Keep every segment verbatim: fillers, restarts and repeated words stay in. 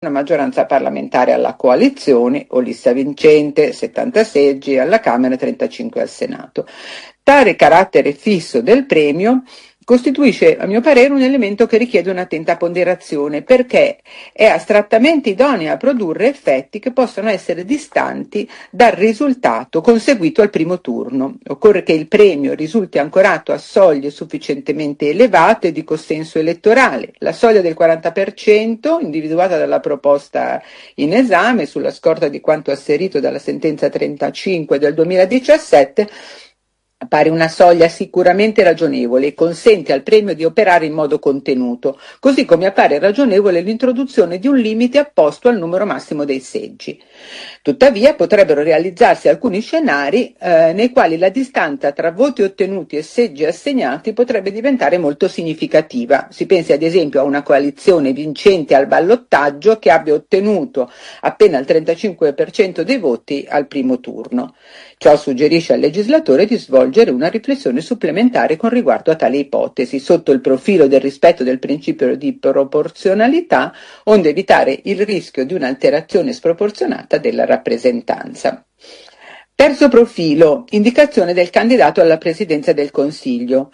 una maggioranza parlamentare alla coalizione o lista vincente, settanta seggi alla Camera e trentacinque al Senato. Tale carattere fisso del premio costituisce, a mio parere, un elemento che richiede un'attenta ponderazione, perché è astrattamente idoneo a produrre effetti che possono essere distanti dal risultato conseguito al primo turno. Occorre che il premio risulti ancorato a soglie sufficientemente elevate di consenso elettorale. La soglia del quaranta per cento, individuata dalla proposta in esame sulla scorta di quanto asserito dalla sentenza trentacinque del duemiladiciassette, appare una soglia sicuramente ragionevole e consente al premio di operare in modo contenuto, così come appare ragionevole l'introduzione di un limite apposto al numero massimo dei seggi. Tuttavia potrebbero realizzarsi alcuni scenari eh, nei quali la distanza tra voti ottenuti e seggi assegnati potrebbe diventare molto significativa. Si pensi ad esempio a una coalizione vincente al ballottaggio che abbia ottenuto appena il trentacinque per cento dei voti al primo turno. Ciò suggerisce al legislatore di svolgere una riflessione supplementare con riguardo a tale ipotesi, sotto il profilo del rispetto del principio di proporzionalità, onde evitare il rischio di un'alterazione sproporzionata della rappresentanza. Terzo profilo, indicazione del candidato alla presidenza del Consiglio.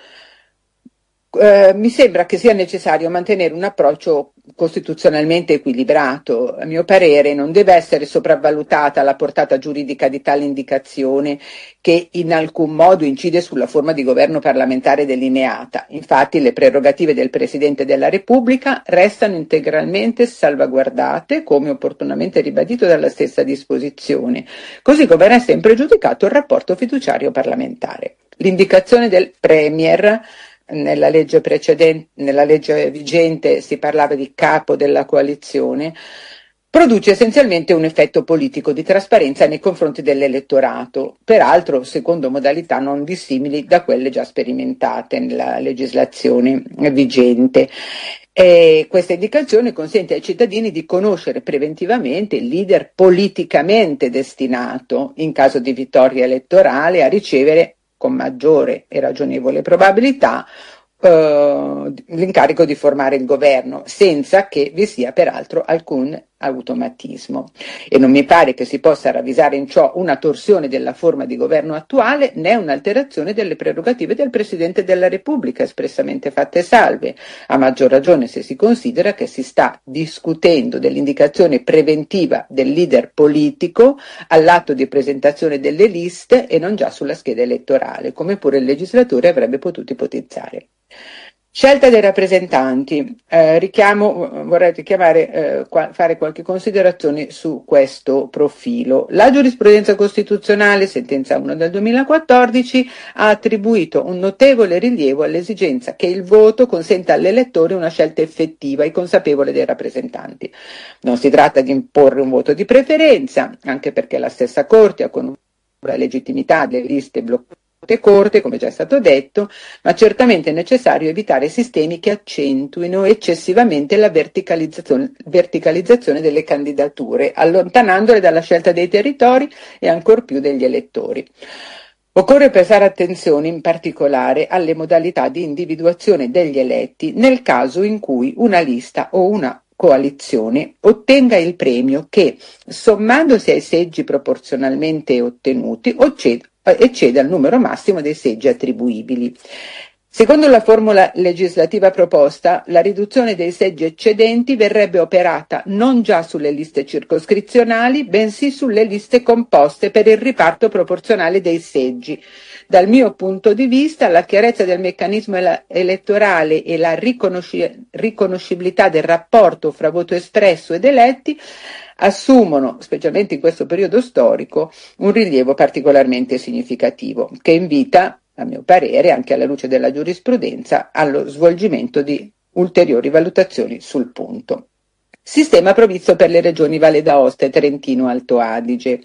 Eh, mi sembra che sia necessario mantenere un approccio costituzionalmente equilibrato. A mio parere non deve essere sopravvalutata la portata giuridica di tale indicazione, che in alcun modo incide sulla forma di governo parlamentare delineata. Infatti le prerogative del Presidente della Repubblica restano integralmente salvaguardate, come opportunamente ribadito dalla stessa disposizione, così come era sempre giudicato il rapporto fiduciario parlamentare. L'indicazione del Premier. Nella legge precedente, nella legge vigente si parlava di capo della coalizione, produce essenzialmente un effetto politico di trasparenza nei confronti dell'elettorato, peraltro secondo modalità non dissimili da quelle già sperimentate nella legislazione vigente. E questa indicazione consente ai cittadini di conoscere preventivamente il leader politicamente destinato, in caso di vittoria elettorale, a ricevere con maggiore e ragionevole probabilità eh, l'incarico di formare il governo, senza che vi sia peraltro alcun automatismo. E non mi pare che si possa ravvisare in ciò una torsione della forma di governo attuale, né un'alterazione delle prerogative del Presidente della Repubblica espressamente fatte salve, a maggior ragione se si considera che si sta discutendo dell'indicazione preventiva del leader politico all'atto di presentazione delle liste e non già sulla scheda elettorale, come pure il legislatore avrebbe potuto ipotizzare. Scelta dei rappresentanti, eh, richiamo, vorrei richiamare, eh, qua, fare qualche considerazione su questo profilo. La giurisprudenza costituzionale, sentenza uno del duemilaquattordici, ha attribuito un notevole rilievo all'esigenza che il voto consenta all'elettore una scelta effettiva e consapevole dei rappresentanti. Non si tratta di imporre un voto di preferenza, anche perché la stessa Corte ha conosciuto la legittimità delle liste bloccate corte, come già è stato detto, ma certamente è necessario evitare sistemi che accentuino eccessivamente la verticalizzazione, verticalizzazione delle candidature, allontanandole dalla scelta dei territori e ancor più degli elettori. Occorre prestare attenzione in particolare alle modalità di individuazione degli eletti nel caso in cui una lista o una coalizione ottenga il premio che, sommandosi ai seggi proporzionalmente ottenuti, eccede al numero massimo dei seggi attribuibili. Secondo la formula legislativa proposta, la riduzione dei seggi eccedenti verrebbe operata non già sulle liste circoscrizionali, bensì sulle liste composte per il riparto proporzionale dei seggi. Dal mio punto di vista, la chiarezza del meccanismo elettorale e la riconosci- riconoscibilità del rapporto fra voto espresso ed eletti assumono, specialmente in questo periodo storico, un rilievo particolarmente significativo, che invita, a mio parere, anche alla luce della giurisprudenza, allo svolgimento di ulteriori valutazioni sul punto. Sistema previsto per le regioni Valle d'Aosta e Trentino Alto Adige.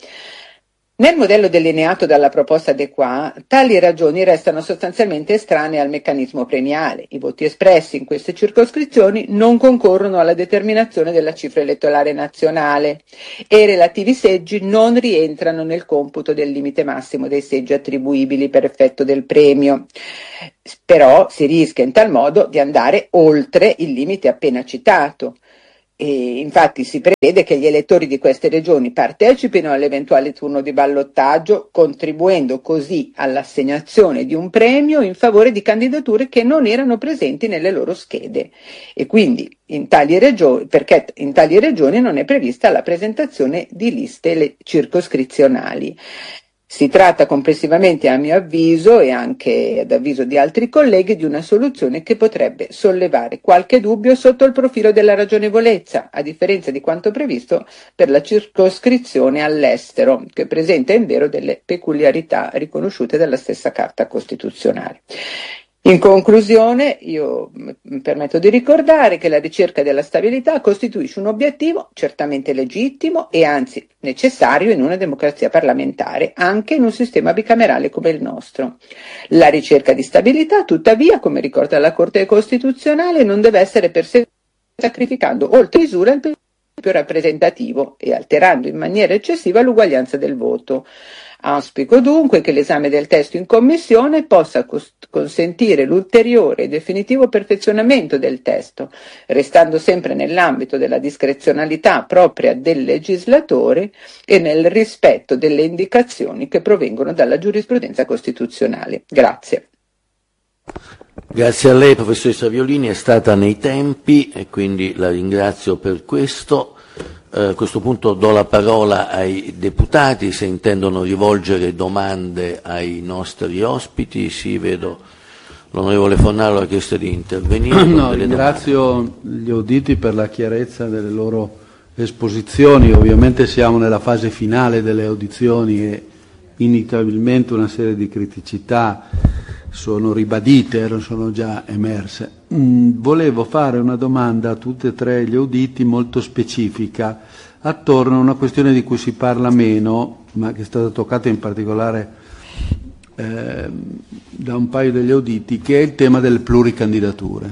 Nel modello delineato dalla proposta De Qua, tali ragioni restano sostanzialmente estranee al meccanismo premiale. I voti espressi in queste circoscrizioni non concorrono alla determinazione della cifra elettorale nazionale e i relativi seggi non rientrano nel computo del limite massimo dei seggi attribuibili per effetto del premio. Però si rischia in tal modo di andare oltre il limite appena citato. E infatti si prevede che gli elettori di queste regioni partecipino all'eventuale turno di ballottaggio, contribuendo così all'assegnazione di un premio in favore di candidature che non erano presenti nelle loro schede. E quindi in tali regioni, perché in tali regioni non è prevista la presentazione di liste circoscrizionali. Si tratta complessivamente, a mio avviso e anche ad avviso di altri colleghi, di una soluzione che potrebbe sollevare qualche dubbio sotto il profilo della ragionevolezza, a differenza di quanto previsto per la circoscrizione all'estero, che presenta invero delle peculiarità riconosciute dalla stessa Carta Costituzionale. In conclusione, io mi permetto di ricordare che la ricerca della stabilità costituisce un obiettivo certamente legittimo e anzi necessario in una democrazia parlamentare, anche in un sistema bicamerale come il nostro. La ricerca di stabilità, tuttavia, come ricorda la Corte Costituzionale, non deve essere perseguita sacrificando oltre misura il principio rappresentativo e alterando in maniera eccessiva l'uguaglianza del voto. Auspico dunque che l'esame del testo in commissione possa cos- consentire l'ulteriore e definitivo perfezionamento del testo, restando sempre nell'ambito della discrezionalità propria del legislatore e nel rispetto delle indicazioni che provengono dalla giurisprudenza costituzionale. Grazie. Grazie a lei, professoressa Violini, è stata nei tempi e quindi la ringrazio per questo. A questo punto do la parola ai deputati se intendono rivolgere domande ai nostri ospiti. Sì, vedo l'onorevole Fornaro ha chiesto di intervenire. No, ringrazio gli auditi per la chiarezza delle loro esposizioni. Ovviamente siamo nella fase finale delle audizioni e inevitabilmente una serie di criticità sono ribadite, sono già emerse. Mm, volevo fare una domanda a tutti e tre gli auditi molto specifica attorno a una questione di cui si parla meno, ma che è stata toccata in particolare eh, da un paio degli auditi, che è il tema delle pluricandidature.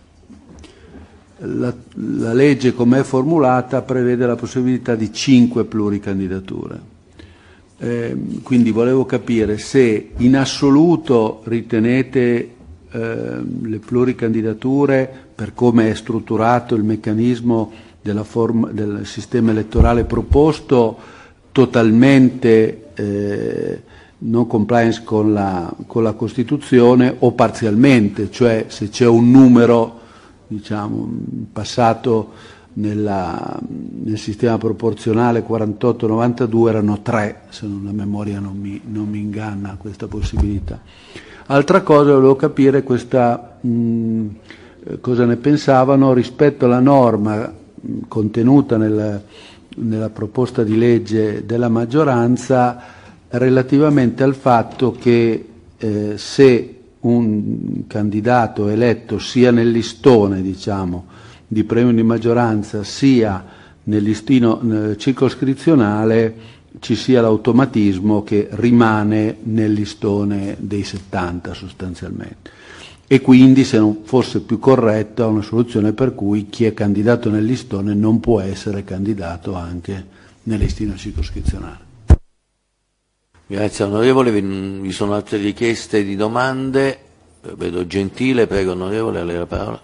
La, la legge, come è formulata, prevede la possibilità di cinque pluricandidature. Eh, quindi volevo capire se in assoluto ritenete eh, le pluricandidature, per come è strutturato il meccanismo della forma, del sistema elettorale proposto, totalmente eh, non compliance con la, con la Costituzione o parzialmente, cioè se c'è un numero, diciamo, passato Nella, nel sistema proporzionale quarantotto novantadue erano tre, se non la memoria non mi, non mi inganna questa possibilità. Altra cosa, volevo capire questa, mh, cosa ne pensavano rispetto alla norma mh, contenuta nel, nella proposta di legge della maggioranza relativamente al fatto che eh, se un candidato eletto sia nel listone, diciamo, di premio di maggioranza sia nel listino nel circoscrizionale ci sia l'automatismo che rimane nel listone dei settanta sostanzialmente, e quindi se non fosse più corretta una soluzione per cui chi è candidato nel listone non può essere candidato anche nel listino circoscrizionale. Grazie onorevole, vi sono altre richieste di domande? Vedo Gentile, prego onorevole, a lei la parola.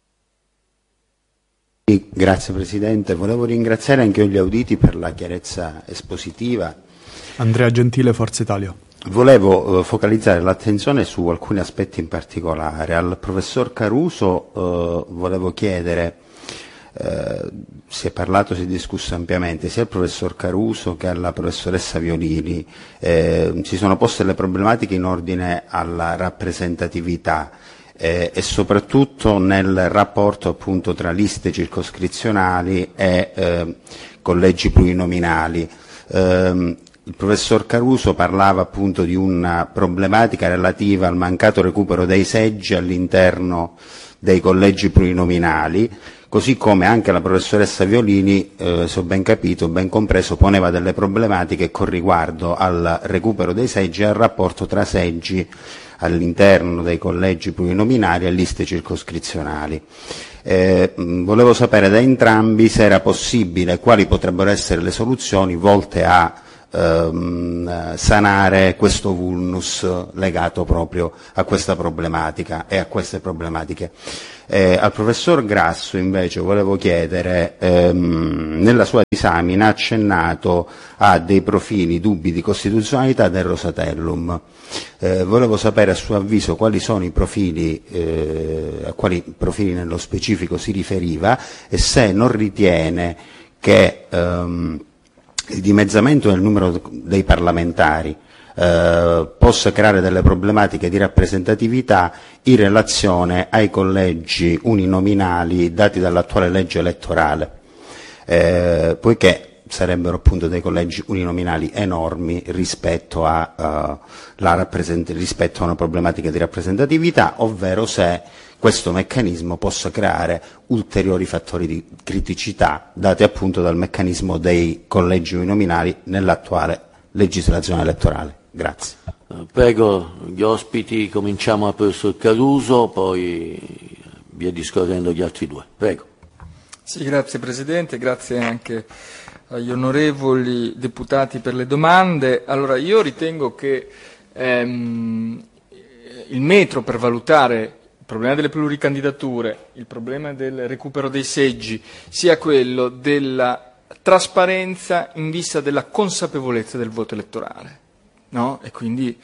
Grazie Presidente, volevo ringraziare anche io gli auditi per la chiarezza espositiva. Andrea Gentile, Forza Italia. Volevo eh, focalizzare l'attenzione su alcuni aspetti in particolare. Al professor Caruso eh, volevo chiedere, eh, si è parlato, si è discusso ampiamente, sia al professor Caruso che alla professoressa Violini, eh, si sono poste le problematiche in ordine alla rappresentatività Eh, e soprattutto nel rapporto appunto tra liste circoscrizionali e eh, collegi plurinominali. Eh, il professor Caruso parlava appunto di una problematica relativa al mancato recupero dei seggi all'interno dei collegi plurinominali, così come anche la professoressa Violini, eh, se ho ben capito, ben compreso, poneva delle problematiche con riguardo al recupero dei seggi e al rapporto tra seggi all'interno dei collegi plurinominali e liste circoscrizionali. Eh, volevo sapere da entrambi se era possibile, quali potrebbero essere le soluzioni volte a ehm, sanare questo vulnus legato proprio a questa problematica e a queste problematiche. Eh, al professor Grasso invece volevo chiedere, ehm, nella sua disamina ha accennato a dei profili, dubbi di costituzionalità del Rosatellum. Eh, volevo sapere a suo avviso quali sono i profili, eh, a quali profili nello specifico si riferiva e se non ritiene che ehm, il dimezzamento del numero dei parlamentari eh, possa creare delle problematiche di rappresentatività in relazione ai collegi uninominali dati dall'attuale legge elettorale, eh, poiché sarebbero appunto dei collegi uninominali enormi rispetto a, uh, la rappresent- rispetto a una problematica di rappresentatività, ovvero se questo meccanismo possa creare ulteriori fattori di criticità dati appunto dal meccanismo dei collegi uninominali nell'attuale legislazione elettorale. Grazie. Prego gli ospiti, cominciamo dal professor Caruso, poi via discorrendo gli altri due. Prego. Sì, grazie Presidente, grazie anche agli onorevoli deputati per le domande. Allora, io ritengo che ehm, il metro per valutare il problema delle pluricandidature, il problema del recupero dei seggi, sia quello della trasparenza in vista della consapevolezza del voto elettorale, no? E quindi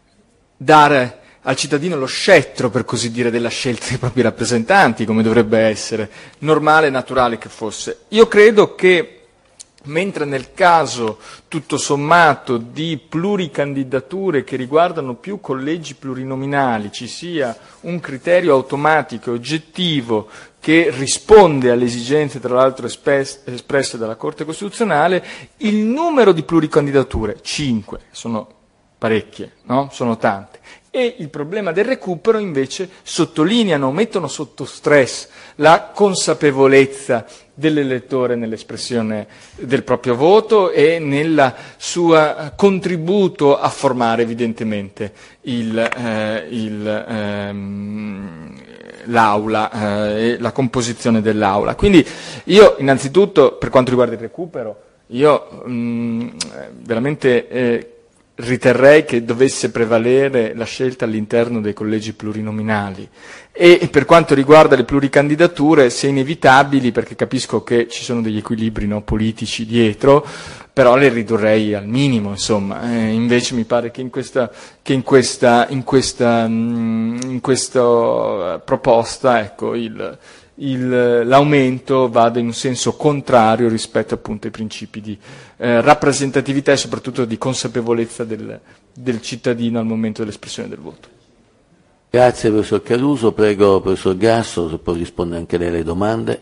dare al cittadino lo scettro, per così dire, della scelta dei propri rappresentanti, come dovrebbe essere normale e naturale che fosse. Io credo che mentre nel caso, tutto sommato, di pluricandidature che riguardano più collegi plurinominali ci sia un criterio automatico e oggettivo che risponde alle esigenze, tra l'altro espresse dalla Corte Costituzionale, il numero di pluricandidature, cinque, sono parecchie, no? Sono tante. E il problema del recupero invece sottolineano, mettono sotto stress la consapevolezza dell'elettore nell'espressione del proprio voto e nel suo contributo a formare evidentemente il, eh, il, ehm, l'aula eh, e la composizione dell'aula. Quindi io innanzitutto, per quanto riguarda il recupero, io mh, veramente eh, riterrei che dovesse prevalere la scelta all'interno dei collegi plurinominali e per quanto riguarda le pluricandidature, se inevitabili, perché capisco che ci sono degli equilibri, no, politici dietro, però le ridurrei al minimo, insomma. Eh, invece mi pare che in questa, che in questa, in questa, mh, in questa proposta, ecco, il Il, l'aumento vada in un senso contrario rispetto appunto ai principi di eh, rappresentatività e soprattutto di consapevolezza del, del cittadino al momento dell'espressione del voto. Grazie professor Caruso, prego professor Grasso se può rispondere anche lei alle domande.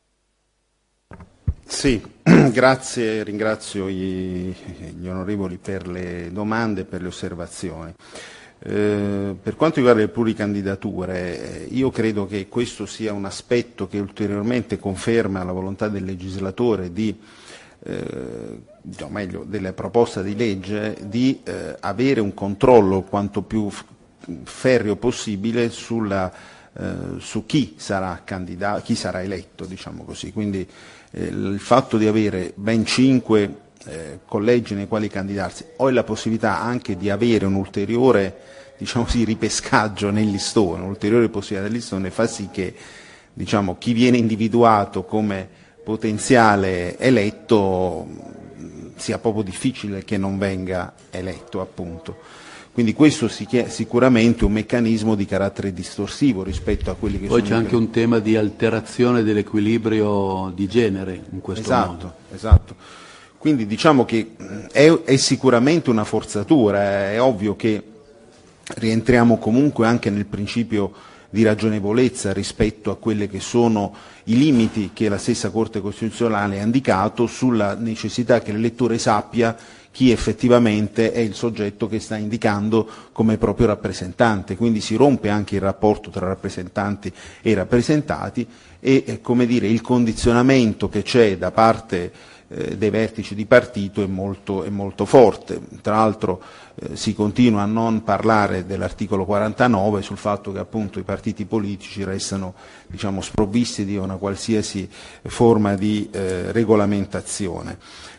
Sì, grazie, ringrazio gli, gli onorevoli per le domande e per le osservazioni. Eh, per quanto riguarda le pluricandidature, eh, io credo che questo sia un aspetto che ulteriormente conferma la volontà del legislatore di, eh, o meglio, della proposta di legge, di eh, avere un controllo quanto più ferreo possibile sulla, eh, su chi sarà candidato, chi sarà eletto, diciamo così. Quindi eh, il fatto di avere ben cinque Eh, collegi nei quali candidarsi o la possibilità anche di avere un ulteriore, diciamo così, ripescaggio nel listone, un'ulteriore possibilità del listone fa sì che, diciamo, chi viene individuato come potenziale eletto sia proprio difficile che non venga eletto, appunto. Quindi questo sicuramente è un meccanismo di carattere distorsivo rispetto a quelli che Poi sono... Poi c'è anche un tema di alterazione dell'equilibrio di genere in questo esatto, modo. Esatto. Quindi diciamo che è, è sicuramente una forzatura, è ovvio che rientriamo comunque anche nel principio di ragionevolezza rispetto a quelli che sono i limiti che la stessa Corte Costituzionale ha indicato sulla necessità che l'elettore sappia chi effettivamente è il soggetto che sta indicando come proprio rappresentante, quindi si rompe anche il rapporto tra rappresentanti e rappresentati e, eh, come dire, il condizionamento che c'è da parte eh, dei vertici di partito è molto, è molto forte. Tra l'altro eh, si continua a non parlare dell'articolo quarantanove sul fatto che appunto i partiti politici restano, diciamo, sprovvisti di una qualsiasi forma di eh, regolamentazione.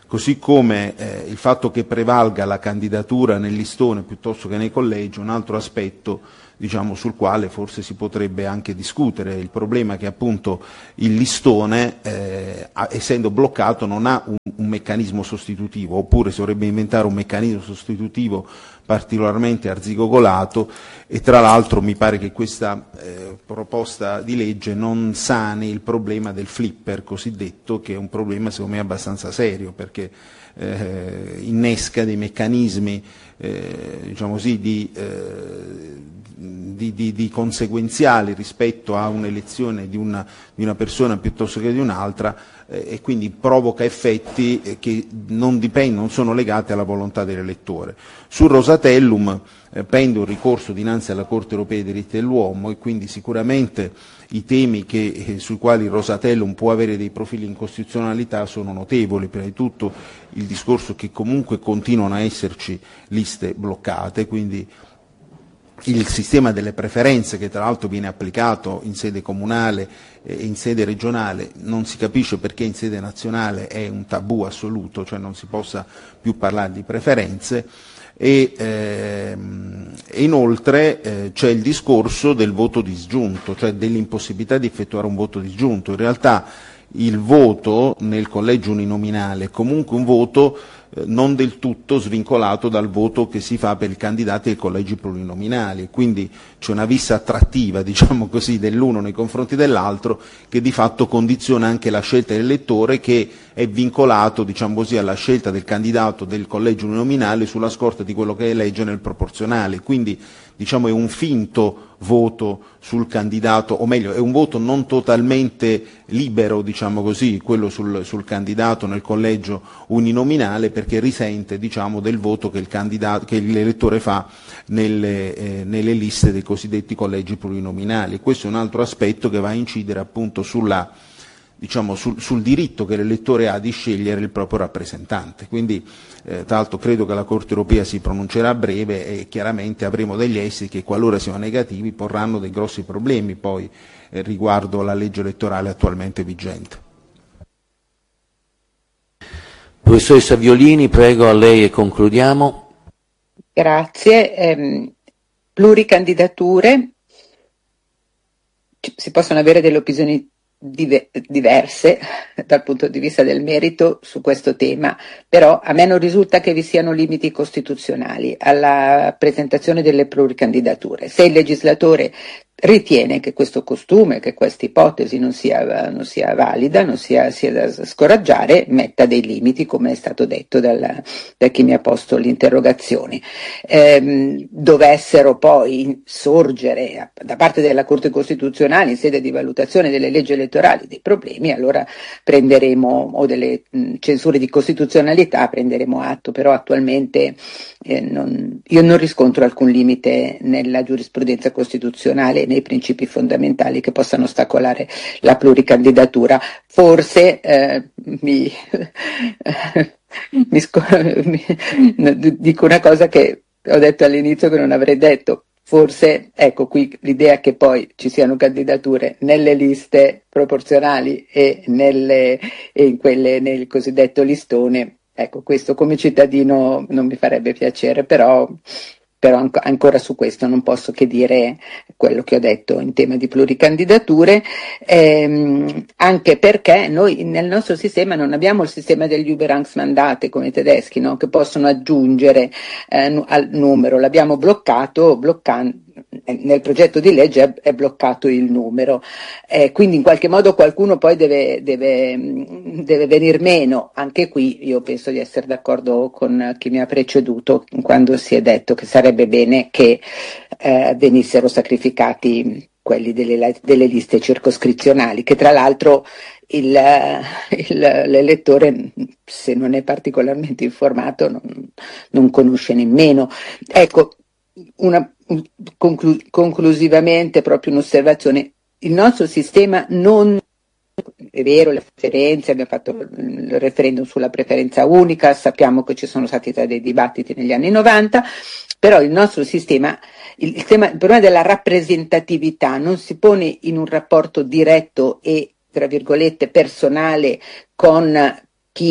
così come eh, il fatto che prevalga la candidatura nel listone piuttosto che nei collegi, un altro aspetto diciamo, sul quale forse si potrebbe anche discutere. Il problema è che appunto il listone, eh, essendo bloccato, non ha un, un meccanismo sostitutivo, oppure si dovrebbe inventare un meccanismo sostitutivo particolarmente arzigogolato, e tra l'altro mi pare che questa eh, proposta di legge non sani il problema del flipper cosiddetto, che è un problema secondo me abbastanza serio, perché eh, innesca dei meccanismi eh, diciamo così, di, eh, di, di, di conseguenziali rispetto a un'elezione di una, di una persona piuttosto che di un'altra, eh, e quindi provoca effetti eh, che non dipendono, non sono legati alla volontà dell'elettore. Sul Rosatellum eh, pende un ricorso dinanzi alla Corte Europea dei diritti dell'uomo, e quindi sicuramente i temi che, eh, sui quali il Rosatellum può avere dei profili di incostituzionalità sono notevoli. Prima di tutto il discorso che comunque continuano a esserci liste bloccate, quindi il sistema delle preferenze, che tra l'altro viene applicato in sede comunale e in sede regionale, non si capisce perché in sede nazionale è un tabù assoluto, cioè non si possa più parlare di preferenze. E, ehm, e inoltre eh, c'è il discorso del voto disgiunto, cioè dell'impossibilità di effettuare un voto disgiunto. In realtà il voto nel collegio uninominale è comunque un voto eh, non del tutto svincolato dal voto che si fa per i candidati ai collegi plurinominali, quindi c'è una vis attrattiva, diciamo così, dell'uno nei confronti dell'altro, che di fatto condiziona anche la scelta dell'elettore, che è vincolato, diciamo così, alla scelta del candidato del collegio uninominale sulla scorta di quello che elegge nel proporzionale. Quindi diciamo è un finto voto sul candidato, o meglio è un voto non totalmente libero, diciamo così, quello sul, sul candidato nel collegio uninominale, perché risente, diciamo, del voto che il candidato, che l'elettore fa nelle, eh, nelle liste dei cosiddetti collegi plurinominali. Questo è un altro aspetto che va a incidere appunto sulla, diciamo, sul, sul diritto che l'elettore ha di scegliere il proprio rappresentante. Quindi eh, tra l'altro credo che la Corte Europea si pronuncerà a breve, e chiaramente avremo degli esiti che, qualora siano negativi, porranno dei grossi problemi poi eh, riguardo alla legge elettorale attualmente vigente. Professoressa Violini, prego, a lei e concludiamo. Grazie. Eh, pluricandidature, si possono avere delle opinioni dive- diverse dal punto di vista del merito su questo tema, però a me non risulta che vi siano limiti costituzionali alla presentazione delle pluricandidature. Se il legislatore ritiene che questo costume, che questa ipotesi non sia, non sia valida, non sia, sia da scoraggiare, metta dei limiti, come è stato detto dal, da chi mi ha posto l'interrogazione. Ehm, dovessero poi sorgere da parte della Corte Costituzionale in sede di valutazione delle leggi elettorali dei problemi, allora prenderemo, o delle mh, censure di costituzionalità, prenderemo atto, però attualmente eh, non, io non riscontro alcun limite nella giurisprudenza costituzionale, nei principi fondamentali, che possano ostacolare la pluricandidatura. Forse eh, mi, mi, sc- mi dico una cosa che ho detto all'inizio che non avrei detto. Forse, ecco qui l'idea che poi ci siano candidature nelle liste proporzionali e, nelle, e in quelle nel cosiddetto listone, ecco, questo come cittadino non mi farebbe piacere, però però anc- ancora su questo non posso che dire quello che ho detto in tema di pluricandidature, ehm, anche perché noi nel nostro sistema non abbiamo il sistema degli Überrangsmandate come i tedeschi, no? Che possono aggiungere eh, nu- al numero, l'abbiamo bloccato, bloccando nel progetto di legge è, è bloccato il numero, eh, quindi in qualche modo qualcuno poi deve, deve, deve venir meno. Anche qui io penso di essere d'accordo con chi mi ha preceduto quando si è detto che sarebbe bene che eh, venissero sacrificati quelli delle, delle liste circoscrizionali, che tra l'altro il, il, l'elettore, se non è particolarmente informato, non, non conosce nemmeno. Ecco, una Conclu- conclusivamente proprio un'osservazione: il nostro sistema non è vero, le preferenze, abbiamo fatto il referendum sulla preferenza unica, sappiamo che ci sono stati dei dibattiti negli anni novanta, però il nostro sistema, il, il, tema, il problema della rappresentatività non si pone in un rapporto diretto e, tra virgolette, personale con chi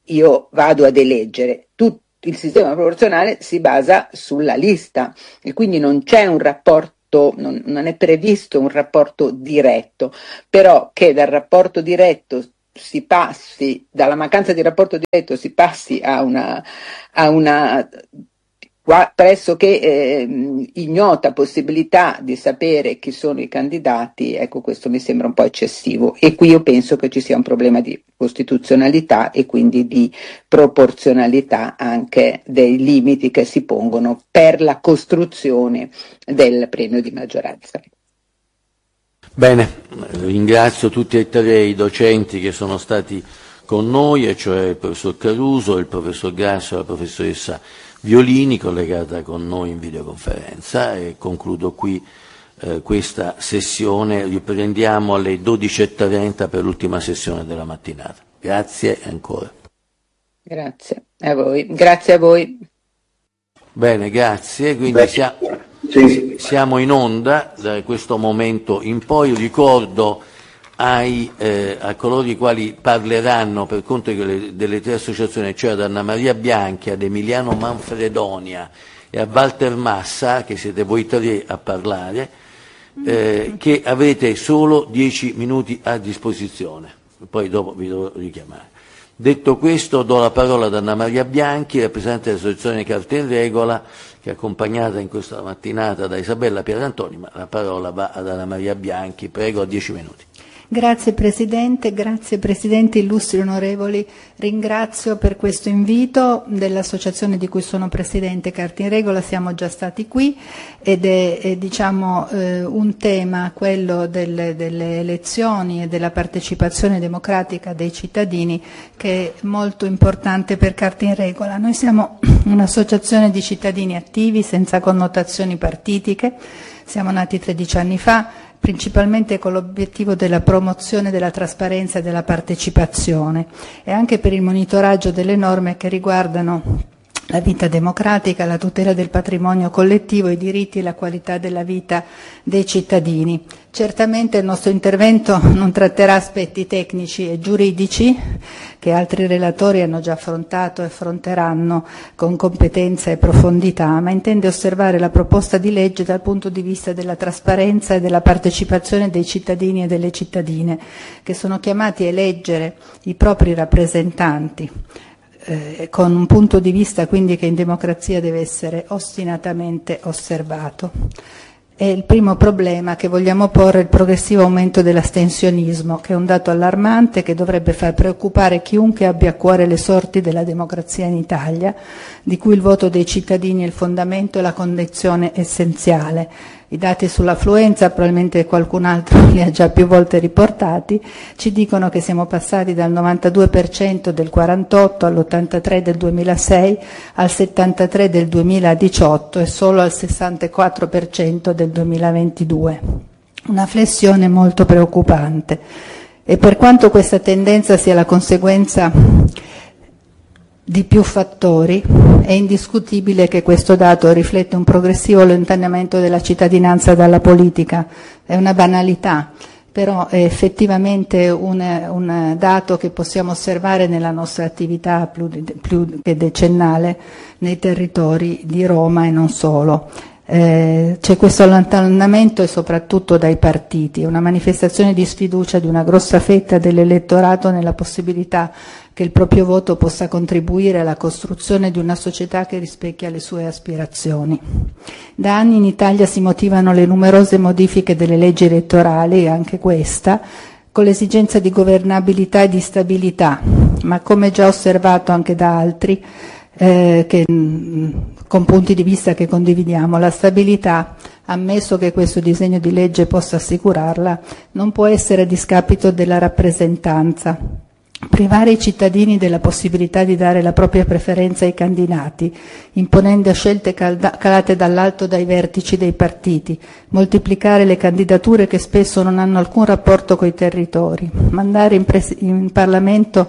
io vado ad eleggere. Tutto il sistema proporzionale si basa sulla lista e quindi non c'è un rapporto, non, non è previsto un rapporto diretto, però che dal rapporto diretto si passi, dalla mancanza di rapporto diretto si passi a una, a una pressoché eh, ignota possibilità di sapere chi sono i candidati, ecco, questo mi sembra un po' eccessivo, e qui io penso che ci sia un problema di costituzionalità e quindi di proporzionalità anche dei limiti che si pongono per la costruzione del premio di maggioranza. Bene, ringrazio tutti e tre i docenti che sono stati con noi, e cioè il professor Caruso, il professor Grasso e la professoressa Violini, collegata con noi in videoconferenza, e concludo qui eh, questa sessione. Riprendiamo alle dodici e trenta per l'ultima sessione della mattinata. Grazie ancora. Grazie a voi. Grazie a voi. Bene, grazie. Quindi sia, sì. siamo in onda da questo momento in poi. Ricordo ai, eh, a coloro i quali parleranno per conto delle, delle tre associazioni, cioè ad Anna Maria Bianchi, ad Emiliano Manfredonia e a Walter Massa, che siete voi tre a parlare, eh, che avete solo dieci minuti a disposizione, poi dopo vi devo richiamare. Detto questo, do la parola ad Anna Maria Bianchi, rappresentante dell'associazione Carte in Regola, che è accompagnata in questa mattinata da Isabella Pierantoni, ma la parola va ad Anna Maria Bianchi. Prego, a dieci minuti. Grazie Presidente, grazie Presidente, illustri onorevoli, ringrazio per questo invito dell'associazione di cui sono Presidente, Carte in Regola. Siamo già stati qui ed è, è diciamo eh, un tema, quello delle, delle elezioni e della partecipazione democratica dei cittadini, che è molto importante per Carte in Regola. Noi siamo un'associazione di cittadini attivi senza connotazioni partitiche, siamo nati tredici anni fa, principalmente con l'obiettivo della promozione della trasparenza e della partecipazione e anche per il monitoraggio delle norme che riguardano la vita democratica, la tutela del patrimonio collettivo, i diritti e la qualità della vita dei cittadini. Certamente il nostro intervento non tratterà aspetti tecnici e giuridici che altri relatori hanno già affrontato e affronteranno con competenza e profondità, ma intende osservare la proposta di legge dal punto di vista della trasparenza e della partecipazione dei cittadini e delle cittadine, che sono chiamati a eleggere i propri rappresentanti, Eh, con un punto di vista quindi che in democrazia deve essere ostinatamente osservato. E il primo problema che vogliamo porre è il progressivo aumento dell'astensionismo, che è un dato allarmante che dovrebbe far preoccupare chiunque abbia a cuore le sorti della democrazia in Italia, di cui il voto dei cittadini è il fondamento e la condizione essenziale. I dati sull'affluenza, probabilmente qualcun altro li ha già più volte riportati, ci dicono che siamo passati dal novantadue per cento del quarantotto all'ottantatré del duemilasei al settantatré del duemiladiciotto e solo al sessantaquattro per cento del duemilaventidue. Una flessione molto preoccupante. E per quanto questa tendenza sia la conseguenza di più fattori, è indiscutibile che questo dato riflette un progressivo allontanamento della cittadinanza dalla politica. È una banalità, però è effettivamente un, un dato che possiamo osservare nella nostra attività più, più che decennale nei territori di Roma e non solo. Eh, c'è questo allontanamento e soprattutto dai partiti, una manifestazione di sfiducia di una grossa fetta dell'elettorato nella possibilità che il proprio voto possa contribuire alla costruzione di una società che rispecchia le sue aspirazioni. Da anni in Italia si motivano le numerose modifiche delle leggi elettorali, anche questa, con l'esigenza di governabilità e di stabilità, ma come già osservato anche da altri, Eh, che, mh, con punti di vista che condividiamo, la stabilità, ammesso che questo disegno di legge possa assicurarla, non può essere a discapito della rappresentanza. Privare i cittadini della possibilità di dare la propria preferenza ai candidati, imponendo scelte calda- calate dall'alto dai vertici dei partiti, moltiplicare le candidature che spesso non hanno alcun rapporto coi territori, mandare in, pres- in Parlamento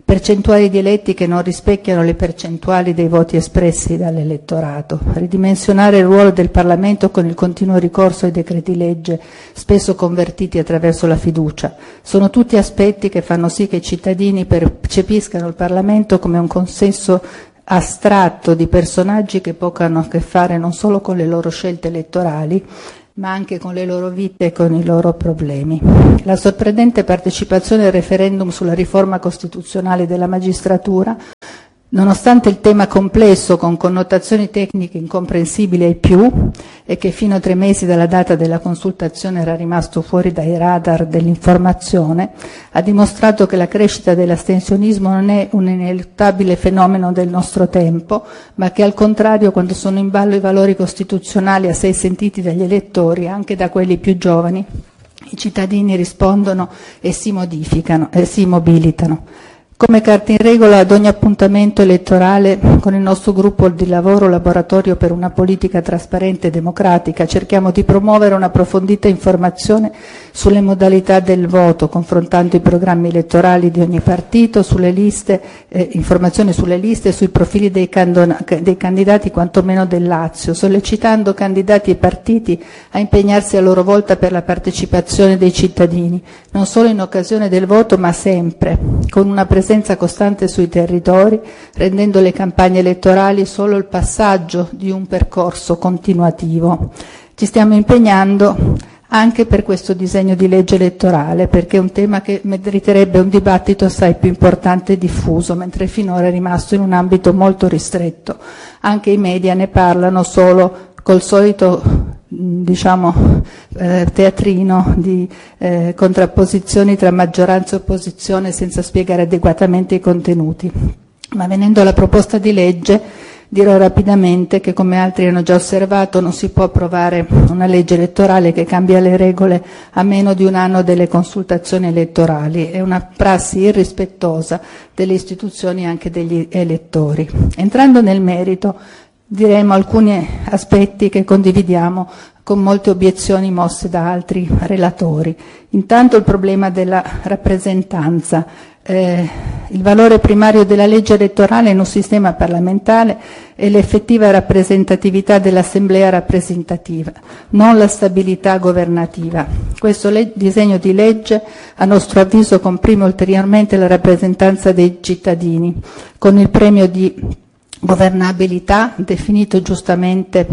percentuali di eletti che non rispecchiano le percentuali dei voti espressi dall'elettorato, ridimensionare il ruolo del Parlamento con il continuo ricorso ai decreti legge, spesso convertiti attraverso la fiducia. Sono tutti aspetti che fanno sì che i cittadini percepiscano il Parlamento come un consesso astratto di personaggi che poco hanno a che fare non solo con le loro scelte elettorali, ma anche con le loro vite e con i loro problemi. La sorprendente partecipazione al referendum sulla riforma costituzionale della magistratura, nonostante il tema complesso con connotazioni tecniche incomprensibili ai più e che fino a tre mesi dalla data della consultazione era rimasto fuori dai radar dell'informazione, ha dimostrato che la crescita dell'astensionismo non è un ineluttabile fenomeno del nostro tempo, ma che al contrario, quando sono in ballo i valori costituzionali assai sentiti dagli elettori, anche da quelli più giovani, i cittadini rispondono e si modificano e si mobilitano. Come carta in regola ad ogni appuntamento elettorale con il nostro gruppo di lavoro Laboratorio per una politica trasparente e democratica cerchiamo di promuovere un'approfondita informazione sulle modalità del voto, confrontando i programmi elettorali di ogni partito, sulle liste, eh, informazioni sulle liste e sui profili dei, candona, dei candidati quantomeno del Lazio, sollecitando candidati e partiti a impegnarsi a loro volta per la partecipazione dei cittadini, non solo in occasione del voto ma sempre, con una presenza costante sui territori, rendendo le campagne elettorali solo il passaggio di un percorso continuativo. Ci stiamo impegnando anche per questo disegno di legge elettorale, perché è un tema che meriterebbe un dibattito assai più importante e diffuso, mentre finora è rimasto in un ambito molto ristretto. Anche i media ne parlano solo col solito diciamo eh, teatrino di eh, contrapposizioni tra maggioranza e opposizione senza spiegare adeguatamente i contenuti. Ma venendo alla proposta di legge, dirò rapidamente che, come altri hanno già osservato, non si può approvare una legge elettorale che cambia le regole a meno di un anno delle consultazioni elettorali. È una prassi irrispettosa delle istituzioni e anche degli elettori. Entrando nel merito, diremo alcuni aspetti che condividiamo con molte obiezioni mosse da altri relatori. Intanto il problema della rappresentanza. Eh, il valore primario della legge elettorale in un sistema parlamentare è l'effettiva rappresentatività dell'assemblea rappresentativa, non la stabilità governativa. Questo le- disegno di legge, a nostro avviso, comprime ulteriormente la rappresentanza dei cittadini, con il premio di governabilità, definito giustamente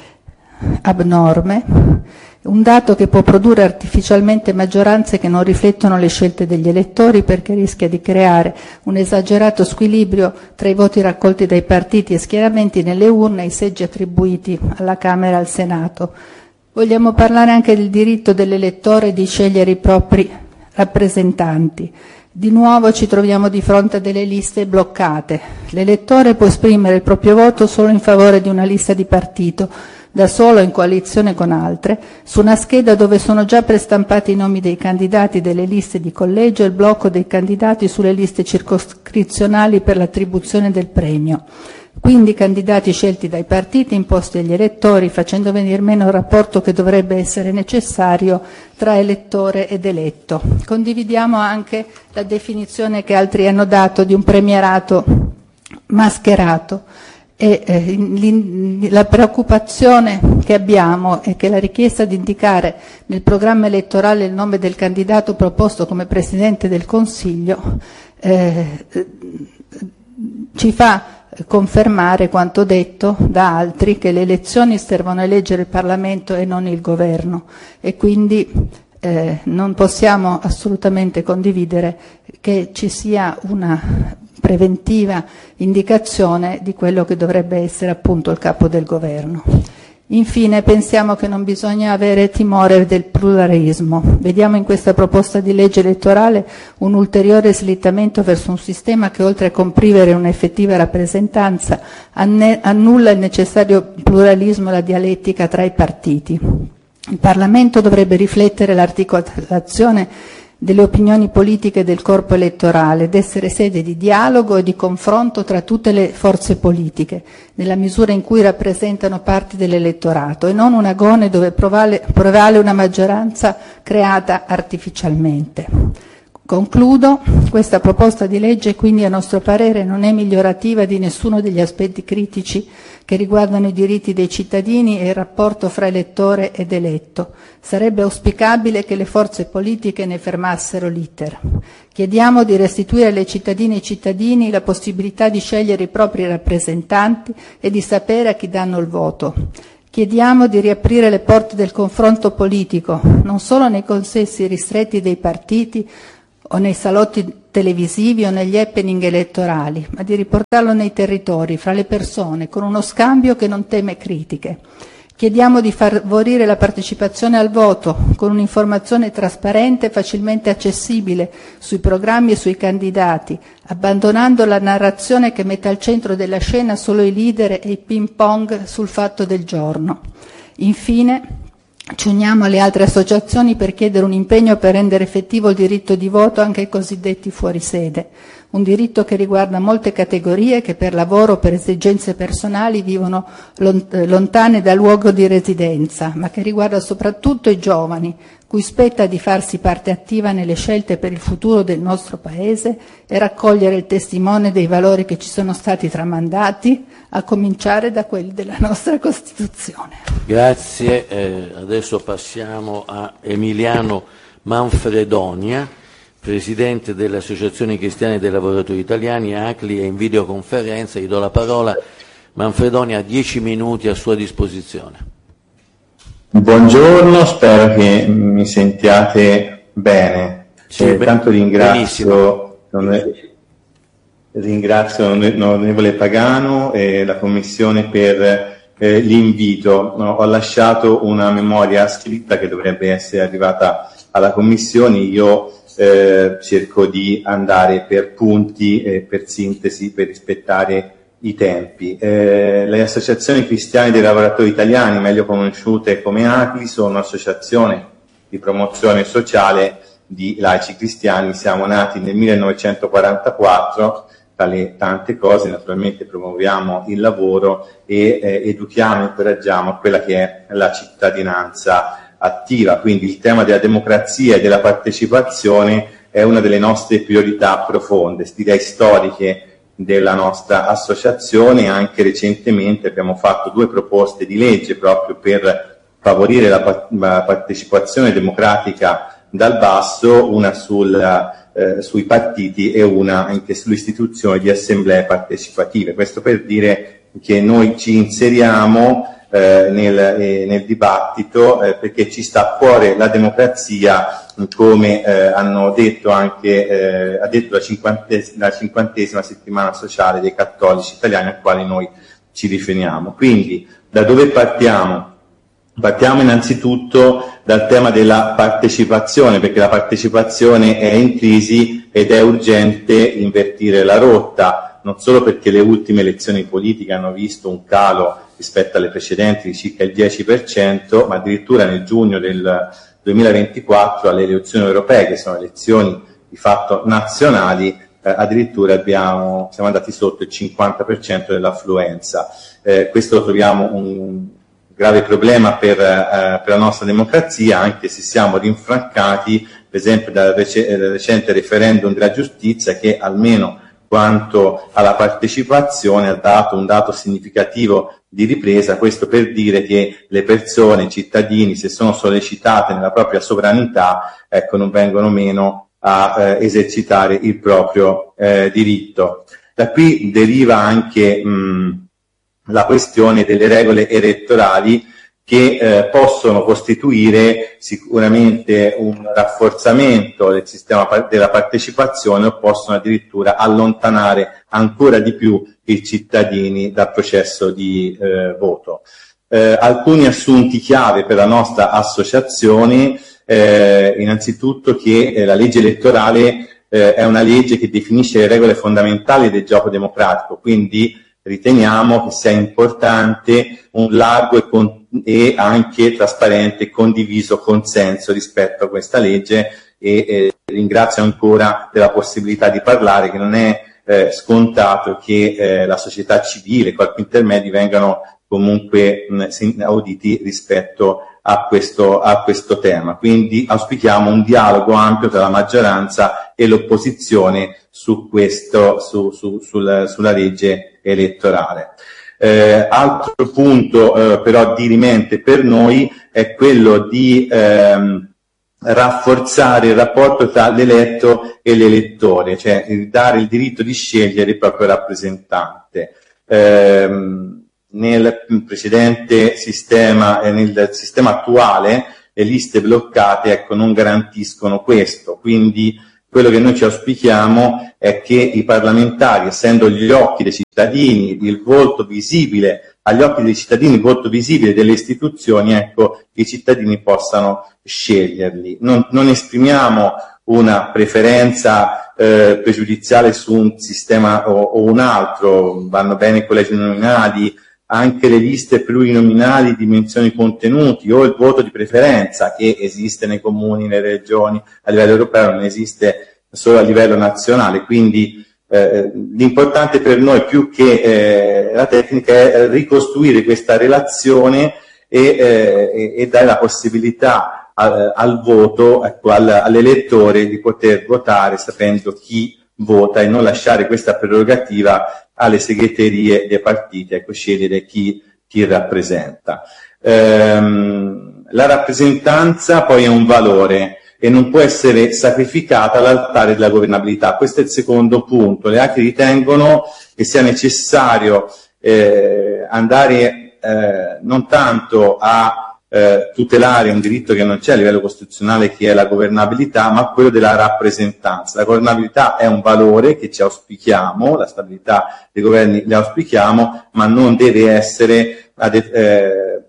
abnorme, un dato che può produrre artificialmente maggioranze che non riflettono le scelte degli elettori, perché rischia di creare un esagerato squilibrio tra i voti raccolti dai partiti e schieramenti nelle urne e i seggi attribuiti alla Camera e al Senato. Vogliamo parlare anche del diritto dell'elettore di scegliere i propri rappresentanti. Di nuovo ci troviamo di fronte a delle liste bloccate. L'elettore può esprimere il proprio voto solo in favore di una lista di partito, da solo in coalizione con altre, su una scheda dove sono già prestampati i nomi dei candidati delle liste di collegio e il blocco dei candidati sulle liste circoscrizionali per l'attribuzione del premio. Quindi candidati scelti dai partiti imposti agli elettori, facendo venir meno il rapporto che dovrebbe essere necessario tra elettore ed eletto. Condividiamo anche la definizione che altri hanno dato di un premierato mascherato e eh, la preoccupazione che abbiamo è che la richiesta di indicare nel programma elettorale il nome del candidato proposto come Presidente del Consiglio eh, ci fa confermare quanto detto da altri, che le elezioni servono a eleggere il Parlamento e non il governo, e quindi eh, non possiamo assolutamente condividere che ci sia una preventiva indicazione di quello che dovrebbe essere appunto il capo del governo. Infine pensiamo che non bisogna avere timore del pluralismo. Vediamo in questa proposta di legge elettorale un ulteriore slittamento verso un sistema che, oltre a comprimere un'effettiva rappresentanza, annulla il necessario pluralismo e la dialettica tra i partiti. Il Parlamento dovrebbe riflettere l'articolazione delle opinioni politiche del corpo elettorale ed essere sede di dialogo e di confronto tra tutte le forze politiche, nella misura in cui rappresentano parti dell'elettorato, e non un agone dove prevale, prevale una maggioranza creata artificialmente. Concludo, questa proposta di legge quindi a nostro parere non è migliorativa di nessuno degli aspetti critici che riguardano i diritti dei cittadini e il rapporto fra elettore ed eletto. Sarebbe auspicabile che le forze politiche ne fermassero l'iter. Chiediamo di restituire alle cittadine e ai cittadini la possibilità di scegliere i propri rappresentanti e di sapere a chi danno il voto. Chiediamo di riaprire le porte del confronto politico, non solo nei consessi ristretti dei partiti o nei salotti televisivi o negli happening elettorali, ma di riportarlo nei territori, fra le persone, con uno scambio che non teme critiche. Chiediamo di favorire la partecipazione al voto, con un'informazione trasparente e facilmente accessibile sui programmi e sui candidati, abbandonando la narrazione che mette al centro della scena solo i leader e i ping pong sul fatto del giorno. Infine, ci uniamo alle altre associazioni per chiedere un impegno per rendere effettivo il diritto di voto anche ai cosiddetti fuorisede, un diritto che riguarda molte categorie che per lavoro o per esigenze personali vivono lontane dal luogo di residenza, ma che riguarda soprattutto i giovani, cui spetta di farsi parte attiva nelle scelte per il futuro del nostro Paese e raccogliere il testimone dei valori che ci sono stati tramandati, a cominciare da quelli della nostra Costituzione. Grazie, eh, adesso passiamo a Emiliano Manfredonia, Presidente dell'Associazione Cristiani dei Lavoratori Italiani, A C L I, è in videoconferenza. Gli do la parola. Manfredonia ha dieci minuti a sua disposizione. Buongiorno, spero che mi sentiate bene. Sì, eh, be- tanto ringrazio, ringrazio l'onorevole Pagano e la Commissione per eh, l'invito. No, ho lasciato una memoria scritta che dovrebbe essere arrivata alla Commissione. Io eh, cerco di andare per punti e per sintesi, per rispettare i tempi. Eh, le associazioni cristiane dei lavoratori italiani, meglio conosciute come A C L I, sono un'associazione di promozione sociale di laici cristiani. Siamo nati nel millenovecentoquarantaquattro, tra le tante cose naturalmente promuoviamo il lavoro e eh, educhiamo e incoraggiamo quella che è la cittadinanza attiva, quindi il tema della democrazia e della partecipazione è una delle nostre priorità profonde, direi storiche, della nostra associazione. Anche recentemente abbiamo fatto due proposte di legge proprio per favorire la, pa- la partecipazione democratica dal basso, una sul, eh, sui partiti e una anche sull'istituzione di assemblee partecipative. Questo per dire che noi ci inseriamo eh, nel, eh, nel dibattito eh, perché ci sta a cuore la democrazia, come eh, hanno detto anche, eh, ha detto la, cinquante, la cinquantesima settimana sociale dei cattolici italiani, al quale noi ci riferiamo. Quindi, da dove partiamo? Partiamo innanzitutto dal tema della partecipazione, perché la partecipazione è in crisi ed è urgente invertire la rotta, non solo perché le ultime elezioni politiche hanno visto un calo rispetto alle precedenti di circa il dieci per cento, ma addirittura nel giugno del duemilaventiquattro alle elezioni europee, che sono elezioni di fatto nazionali, eh, addirittura abbiamo, siamo andati sotto il cinquanta per cento dell'affluenza. Eh, questo lo troviamo un grave problema per, eh, per la nostra democrazia, anche se siamo rinfrancati, per esempio, dal, rec- dal recente referendum della giustizia, che almeno quanto alla partecipazione ha dato un dato significativo di ripresa. Questo per dire che le persone, i cittadini, se sono sollecitate nella propria sovranità, ecco, non vengono meno a eh, esercitare il proprio eh, diritto. Da qui deriva anche mh, la questione delle regole elettorali, che eh, possono costituire sicuramente un rafforzamento del sistema par- della partecipazione, o possono addirittura allontanare ancora di più i cittadini dal processo di eh, voto. Eh, alcuni assunti chiave per la nostra associazione, eh, innanzitutto che eh, la legge elettorale eh, è una legge che definisce le regole fondamentali del gioco democratico, quindi riteniamo che sia importante un largo e, con, e anche trasparente e condiviso consenso rispetto a questa legge, e eh, ringrazio ancora della possibilità di parlare, che non è eh, scontato che eh, la società civile, corpi intermedi vengano comunque mh, auditi rispetto a questo, a questo tema. Quindi auspichiamo un dialogo ampio tra la maggioranza e l'opposizione su questo, su, su, sul, sulla legge elettorale. Eh, altro punto eh, però dirimente per noi è quello di ehm, rafforzare il rapporto tra l'eletto e l'elettore, cioè dare il diritto di scegliere il proprio rappresentante. Ehm, nel precedente sistema e nel sistema attuale le liste bloccate, ecco, non garantiscono questo, quindi quello che noi ci auspichiamo è che i parlamentari, essendo gli occhi dei cittadini, il volto visibile, agli occhi dei cittadini il volto visibile delle istituzioni, ecco, i cittadini possano sceglierli. Non, non esprimiamo una preferenza eh, pregiudiziale su un sistema o, o un altro, vanno bene i collegi uninominali, anche le liste plurinominali di dimensioni contenuti o il voto di preferenza che esiste nei comuni, nelle regioni, a livello europeo, non esiste solo a livello nazionale, quindi eh, l'importante per noi più che eh, la tecnica è ricostruire questa relazione e, eh, e dare la possibilità al, al voto, ecco, al, all'elettore di poter votare sapendo chi vota e non lasciare questa prerogativa alle segreterie dei partiti, ecco, scegliere chi, chi rappresenta. Ehm, la rappresentanza poi è un valore e non può essere sacrificata all'altare della governabilità. Questo è il secondo punto. Le A C I ritengono che sia necessario eh, andare eh, non tanto a Eh, tutelare un diritto che non c'è a livello costituzionale, che è la governabilità, ma quello della rappresentanza. La governabilità è un valore che ci auspichiamo, la stabilità dei governi le auspichiamo, ma non deve essere eh,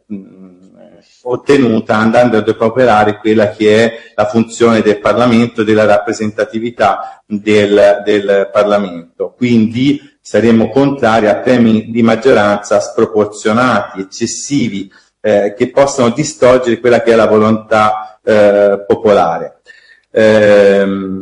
ottenuta andando a depauperare quella che è la funzione del Parlamento e della rappresentatività del, del Parlamento. Quindi saremo contrari a premi di maggioranza sproporzionati, eccessivi, Eh, che possano distogliere quella che è la volontà eh, popolare. Eh,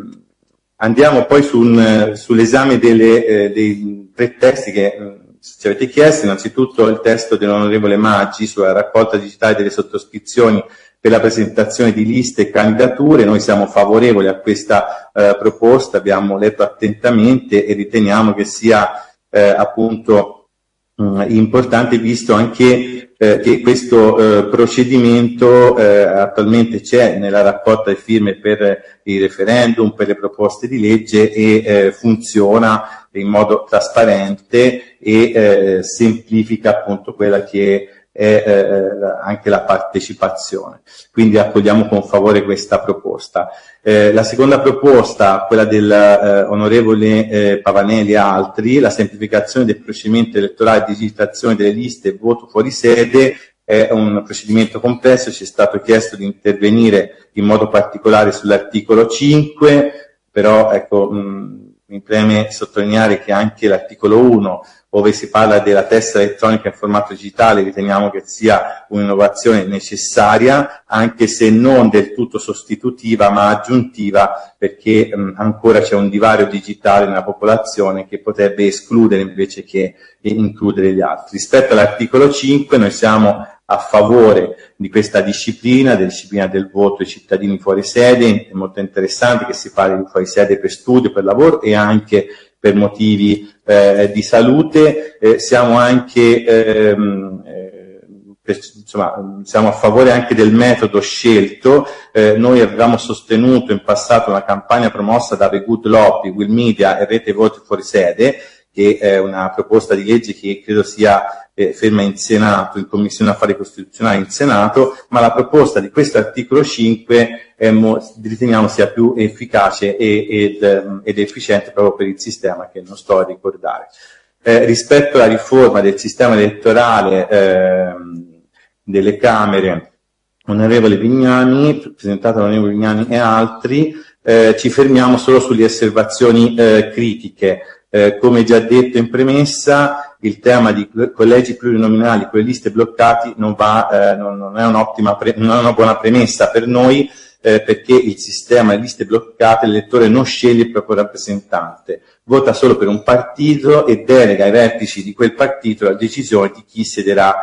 andiamo poi su un, sull'esame delle, eh, dei tre testi che eh, ci avete chiesto. Innanzitutto il testo dell'onorevole Maggi sulla raccolta digitale delle sottoscrizioni per la presentazione di liste e candidature. Noi siamo favorevoli a questa eh, proposta, abbiamo letto attentamente e riteniamo che sia eh, appunto mh, importante, visto anche Eh, che questo eh, procedimento eh, attualmente c'è nella raccolta di firme per i referendum, per le proposte di legge e eh, funziona in modo trasparente e eh, semplifica appunto quella che è eh, anche la partecipazione. Quindi accogliamo con favore questa proposta. Eh, la seconda proposta, quella dell'onorevole eh, eh, Pavanelli e altri, la semplificazione del procedimento elettorale, digitazione delle liste e voto fuori sede, è un procedimento complesso. Ci è stato chiesto di intervenire in modo particolare sull'articolo cinque, però ecco, mh, mi preme sottolineare che anche l'articolo uno, dove si parla della tessera elettronica in formato digitale, riteniamo che sia un'innovazione necessaria, anche se non del tutto sostitutiva ma aggiuntiva, perché mh, ancora c'è un divario digitale nella popolazione che potrebbe escludere invece che includere gli altri. Rispetto all'articolo cinque noi siamo a favore di questa disciplina, della disciplina del voto ai cittadini fuori sede. È molto interessante che si parli di fuori sede per studio, per lavoro e anche per motivi eh, di salute. Eh, siamo anche ehm, eh, per, insomma, siamo a favore anche del metodo scelto. Eh, noi avevamo sostenuto in passato una campagna promossa da The Good Lobby, Will Media e Rete Voti Fuori Sede, che è una proposta di legge che credo sia eh, ferma in Senato, in Commissione Affari Costituzionali in Senato, ma la proposta di questo articolo cinque è, riteniamo sia più efficace e, ed, ed efficiente proprio per il sistema che non sto a ricordare. Eh, rispetto alla riforma del sistema elettorale eh, delle Camere, onorevole Vignani, presentata dall'onorevole Vignani e altri, eh, ci fermiamo solo sulle osservazioni eh, critiche. Eh, come già detto in premessa, il tema di collegi plurinominali con le liste bloccati non, va, eh, non, non è un'ottima pre- non è una buona premessa per noi, eh, perché il sistema di liste bloccate l'elettore non sceglie il proprio rappresentante, vota solo per un partito e delega ai vertici di quel partito la decisione di chi siederà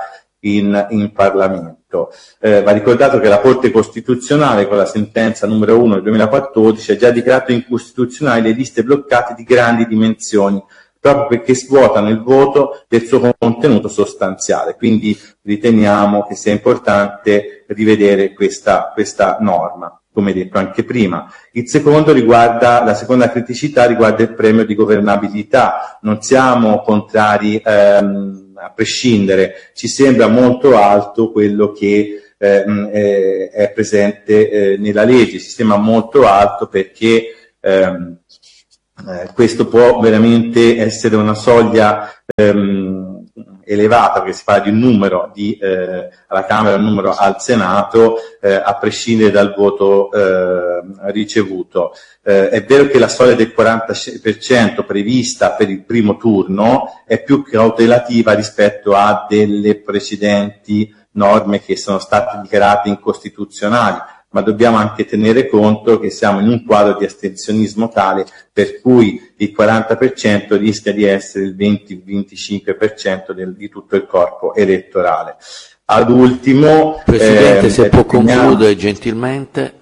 in, in Parlamento. Eh, va ricordato che la Corte Costituzionale, con la sentenza numero uno del duemilaquattordici, ha già dichiarato incostituzionali le liste bloccate di grandi dimensioni, proprio perché svuotano il voto del suo contenuto sostanziale. Quindi riteniamo che sia importante rivedere questa, questa norma, come detto anche prima. Il secondo riguarda, la seconda criticità riguarda il premio di governabilità. Non siamo contrari ehm, a prescindere, ci sembra molto alto quello che ehm, è, è presente eh, nella legge, ci sembra molto alto perché ehm, eh, questo può veramente essere una soglia ehm, elevata, perché si parla di un numero di, eh, alla Camera e un numero al Senato, eh, a prescindere dal voto eh, ricevuto. Eh, è vero che la soglia del quaranta per cento prevista per il primo turno è più cautelativa rispetto a delle precedenti norme che sono state dichiarate incostituzionali, ma dobbiamo anche tenere conto che siamo in un quadro di astensionismo tale per cui il quaranta per cento rischia di essere il venti venticinque per cento del, di tutto il corpo elettorale. Ad ultimo, Presidente, eh, se può teniamo... concludere gentilmente.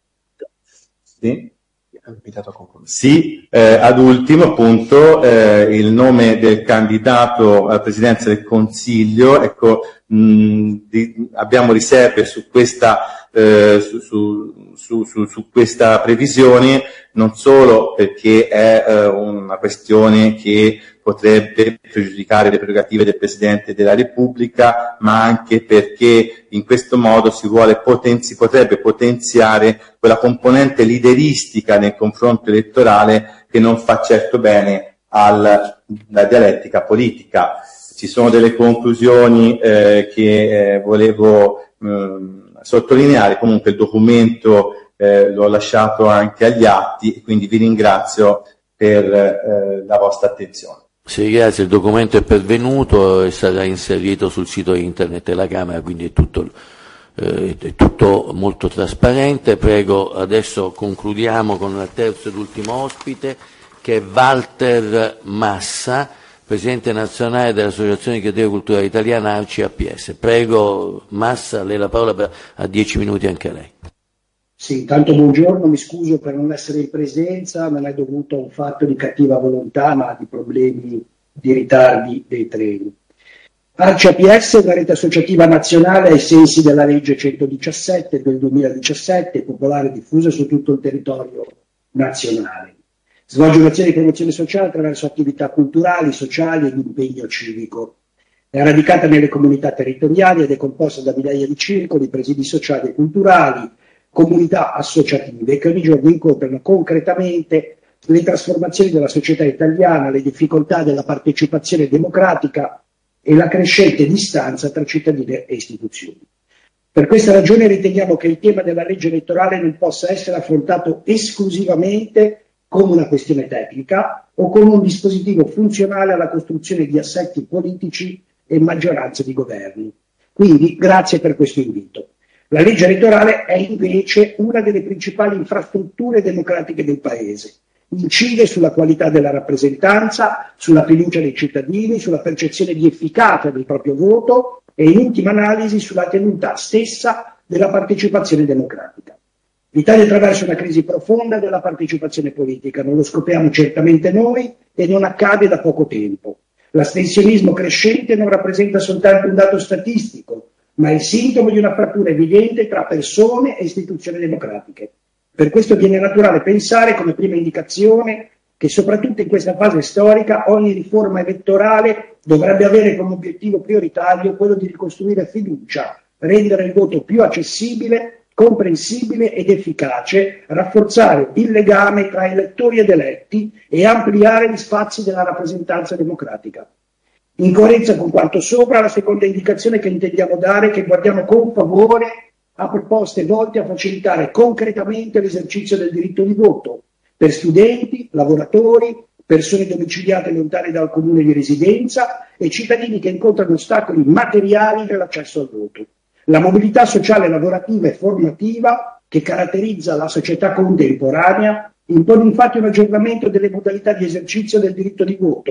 Sì. Sì, eh, ad ultimo appunto eh, il nome del candidato alla Presidenza del Consiglio, ecco, mh, di, abbiamo riserve su questa, eh, su, su, su, su, su questa previsione, non solo perché è eh, una questione che potrebbe pregiudicare le prerogative del Presidente della Repubblica, ma anche perché in questo modo si vuole potenzi, potrebbe potenziare quella componente lideristica nel confronto elettorale che non fa certo bene alla dialettica politica. Ci sono delle conclusioni eh, che eh, volevo mh, sottolineare, comunque il documento eh, l'ho lasciato anche agli atti e quindi vi ringrazio per eh, la vostra attenzione. Sì, grazie, il documento è pervenuto e sarà inserito sul sito internet della Camera, quindi è tutto, eh, è tutto molto trasparente. Prego, adesso concludiamo con il terzo ed ultimo ospite, che è Walter Massa, Presidente nazionale dell'Associazione Creativa e Culturale Italiana A R C I A P S. Prego, Massa, lei la parola per, a dieci minuti anche lei. Sì, intanto buongiorno, mi scuso per non essere in presenza, non è dovuto a un fatto di cattiva volontà, ma di problemi di ritardi dei treni. A R C I A P S è una rete associativa nazionale ai sensi della legge centodiciassette del duemiladiciassette, popolare diffusa su tutto il territorio nazionale. Svolge un'azione di promozione sociale attraverso attività culturali, sociali e di impegno civico. È radicata nelle comunità territoriali ed è composta da migliaia di circoli, presidi sociali e culturali, comunità associative che ogni giorno incontrano concretamente le trasformazioni della società italiana, le difficoltà della partecipazione democratica e la crescente distanza tra cittadini e istituzioni. Per questa ragione riteniamo che il tema della legge elettorale non possa essere affrontato esclusivamente come una questione tecnica o come un dispositivo funzionale alla costruzione di assetti politici e maggioranze di governi. Quindi grazie per questo invito. La legge elettorale è invece una delle principali infrastrutture democratiche del Paese. Incide sulla qualità della rappresentanza, sulla fiducia dei cittadini, sulla percezione di efficacia del proprio voto e in ultima analisi sulla tenuta stessa della partecipazione democratica. L'Italia attraversa una crisi profonda della partecipazione politica, non lo scopriamo certamente noi e non accade da poco tempo. L'astensionismo crescente non rappresenta soltanto un dato statistico, ma è il sintomo di una frattura evidente tra persone e istituzioni democratiche. Per questo viene naturale pensare come prima indicazione che soprattutto in questa fase storica ogni riforma elettorale dovrebbe avere come obiettivo prioritario quello di ricostruire fiducia, rendere il voto più accessibile, comprensibile ed efficace, rafforzare il legame tra elettori ed eletti e ampliare gli spazi della rappresentanza democratica. In coerenza con quanto sopra, la seconda indicazione che intendiamo dare è che guardiamo con favore a proposte volte a facilitare concretamente l'esercizio del diritto di voto per studenti, lavoratori, persone domiciliate lontane dal comune di residenza e cittadini che incontrano ostacoli materiali nell'accesso al voto. La mobilità sociale, lavorativa e formativa che caratterizza la società contemporanea impone infatti un aggiornamento delle modalità di esercizio del diritto di voto,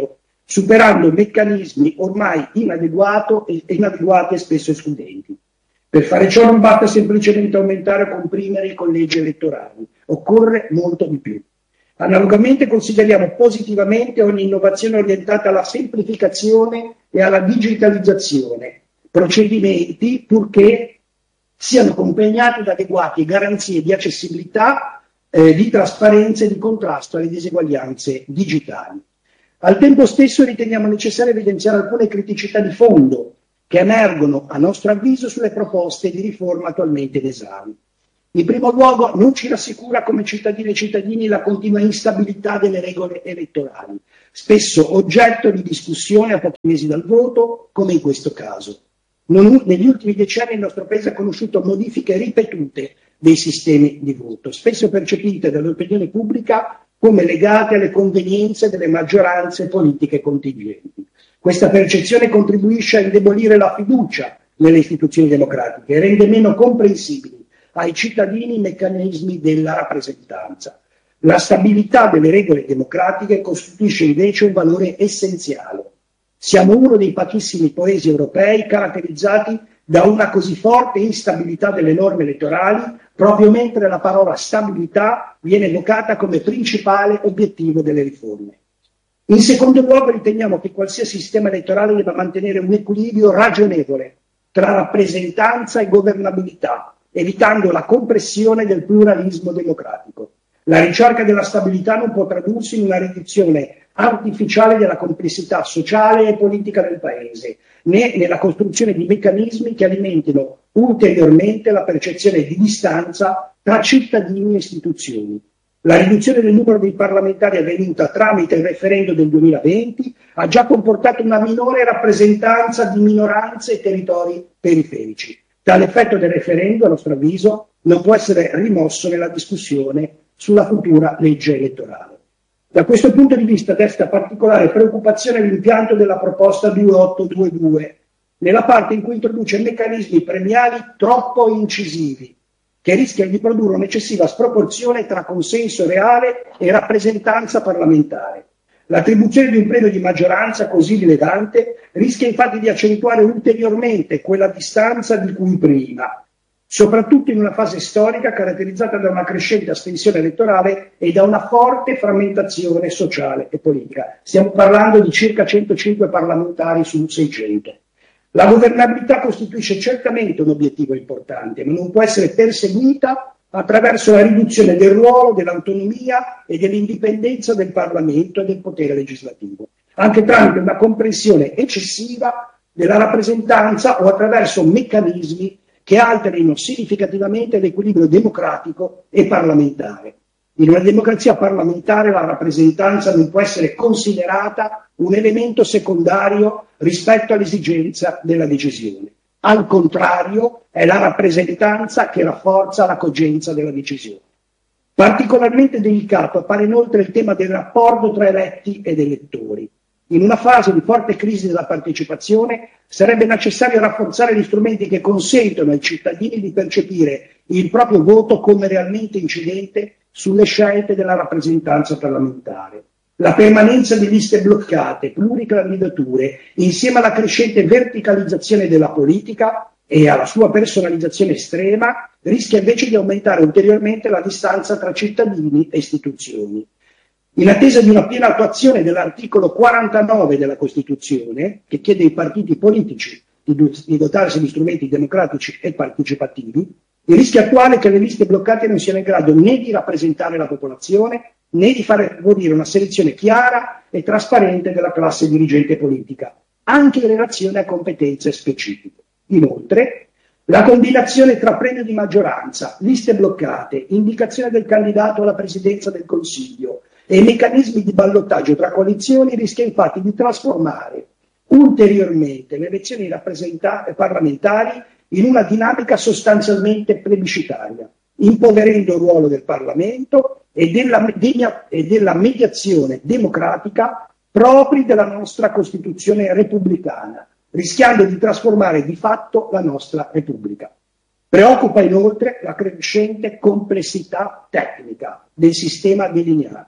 superando meccanismi ormai inadeguato e, inadeguati e spesso escludenti. Per fare ciò non basta semplicemente aumentare o comprimere i collegi elettorali, occorre molto di più. Analogamente consideriamo positivamente ogni innovazione orientata alla semplificazione e alla digitalizzazione, procedimenti purché siano accompagnati da adeguate garanzie di accessibilità, eh, di trasparenza e di contrasto alle diseguaglianze digitali. Al tempo stesso riteniamo necessario evidenziare alcune criticità di fondo che emergono, a nostro avviso, sulle proposte di riforma attualmente in esame. In primo luogo, non ci rassicura come cittadine e cittadini la continua instabilità delle regole elettorali, spesso oggetto di discussione a pochi mesi dal voto, come in questo caso. Non, negli ultimi decenni il nostro Paese ha conosciuto modifiche ripetute dei sistemi di voto, spesso percepite dall'opinione pubblica come legate alle convenienze delle maggioranze politiche contingenti. Questa percezione contribuisce a indebolire la fiducia nelle istituzioni democratiche e rende meno comprensibili ai cittadini i meccanismi della rappresentanza. La stabilità delle regole democratiche costituisce invece un valore essenziale. Siamo uno dei pochissimi paesi europei caratterizzati da una così forte instabilità delle norme elettorali, proprio mentre la parola stabilità viene evocata come principale obiettivo delle riforme. In secondo luogo, riteniamo che qualsiasi sistema elettorale debba mantenere un equilibrio ragionevole tra rappresentanza e governabilità, evitando la compressione del pluralismo democratico. La ricerca della stabilità non può tradursi in una riduzione artificiale della complessità sociale e politica del Paese, né nella costruzione di meccanismi che alimentino ulteriormente la percezione di distanza tra cittadini e istituzioni. La riduzione del numero dei parlamentari avvenuta tramite il referendum del duemilaventi ha già comportato una minore rappresentanza di minoranze e territori periferici. Tale effetto del referendum, a nostro avviso, non può essere rimosso nella discussione sulla futura legge elettorale. Da questo punto di vista desta particolare preoccupazione l'impianto della proposta duemilaottocentoventidue, nella parte in cui introduce meccanismi premiali troppo incisivi, che rischiano di produrre un'eccessiva sproporzione tra consenso reale e rappresentanza parlamentare. L'attribuzione di un premio di maggioranza così rilevante rischia infatti di accentuare ulteriormente quella distanza di cui prima, soprattutto in una fase storica caratterizzata da una crescente astensione elettorale e da una forte frammentazione sociale e politica. Stiamo parlando di circa centocinque parlamentari su seicento. La governabilità costituisce certamente un obiettivo importante, ma non può essere perseguita attraverso la riduzione del ruolo, dell'autonomia e dell'indipendenza del Parlamento e del potere legislativo, anche tramite una comprensione eccessiva della rappresentanza o attraverso meccanismi che alterino significativamente l'equilibrio democratico e parlamentare. In una democrazia parlamentare la rappresentanza non può essere considerata un elemento secondario rispetto all'esigenza della decisione. Al contrario, è la rappresentanza che rafforza la cogenza della decisione. Particolarmente delicato appare inoltre il tema del rapporto tra eletti ed elettori. In una fase di forte crisi della partecipazione sarebbe necessario rafforzare gli strumenti che consentono ai cittadini di percepire il proprio voto come realmente incidente sulle scelte della rappresentanza parlamentare. La permanenza di liste bloccate, pluricandidature, insieme alla crescente verticalizzazione della politica e alla sua personalizzazione estrema, rischia invece di aumentare ulteriormente la distanza tra cittadini e istituzioni. In attesa di una piena attuazione dell'articolo quarantanove della Costituzione, che chiede ai partiti politici di dotarsi di strumenti democratici e partecipativi, il rischio attuale è che le liste bloccate non siano in grado né di rappresentare la popolazione, né di fare favorire una selezione chiara e trasparente della classe dirigente politica, anche in relazione a competenze specifiche. Inoltre, la combinazione tra premio di maggioranza, liste bloccate, indicazione del candidato alla presidenza del Consiglio e meccanismi di ballottaggio tra coalizioni rischia infatti di trasformare ulteriormente le elezioni parlamentari in una dinamica sostanzialmente plebiscitaria, impoverendo il ruolo del Parlamento e della, e della mediazione democratica propri della nostra Costituzione repubblicana, rischiando di trasformare di fatto la nostra Repubblica. Preoccupa inoltre la crescente complessità tecnica del sistema delineato.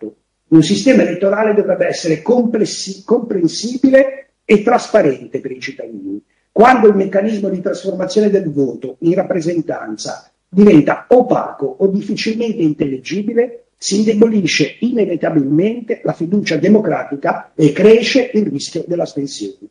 Un sistema elettorale dovrebbe essere comprensibile e trasparente per i cittadini. Quando il meccanismo di trasformazione del voto in rappresentanza diventa opaco o difficilmente intellegibile, si indebolisce inevitabilmente la fiducia democratica e cresce il rischio dell'astensione.